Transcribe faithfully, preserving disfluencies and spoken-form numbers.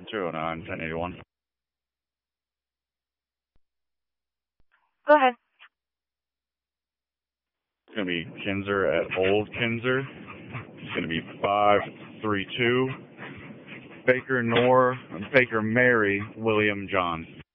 two oh nine, ten eighty-one. Go ahead. It's going to be Kinzer at Old Kinzer. It's going to be five three two. Baker Nor, Baker Mary, William John.